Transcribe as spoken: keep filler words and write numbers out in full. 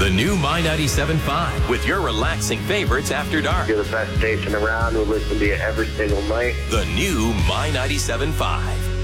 The new My ninety-seven point five with your relaxing favorites after dark. You're the best station around. We listen to you every single night. The new My ninety-seven point five.